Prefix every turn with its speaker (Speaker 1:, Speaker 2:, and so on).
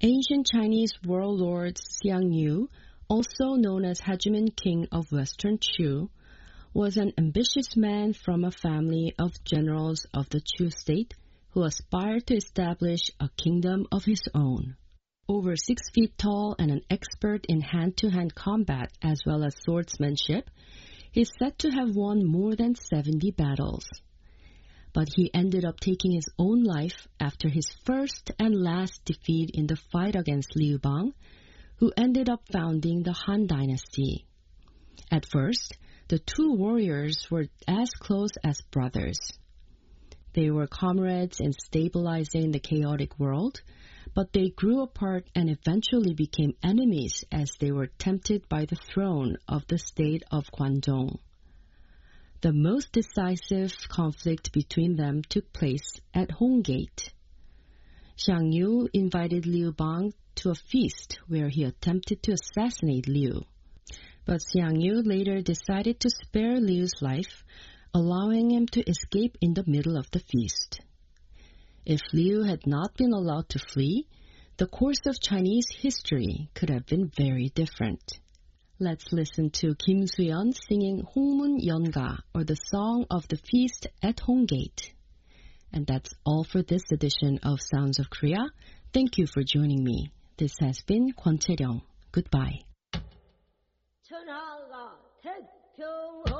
Speaker 1: Ancient Chinese warlord Xiang Yu, also known as Hegemon King of Western Chu, was an ambitious man from a family of generals of the Chu state who aspired to establish a kingdom of his own. Over 6 feet tall and an expert in hand-to-hand combat as well as swordsmanship, he's said to have won more than 70 battles. But he ended up taking his own life after his first and last defeat in the fight against Liu Bang, who ended up founding the Han Dynasty. At first, the two warriors were as close as brothers. They were comrades in stabilizing the chaotic world, but they grew apart and eventually became enemies as they were tempted by the throne of the state of Guangdong. The most decisive conflict between them took place at Honggate. Xiang Yu invited Liu Bang to a feast where he attempted to assassinate Liu. But Xiang Yu later decided to spare Liu's life, allowing him to escape in the middle of the feast. If Liu had not been allowed to flee, the course of Chinese history could have been very different. Let's listen to Kim Soo-yeon singing Hongmun Yeonga, or the Song of the Feast at Honggate. And that's all for this edition of Sounds of Korea. Thank you for joining me. This has been Kwon Chae-ryong. Goodbye.
Speaker 2: 천하가 태평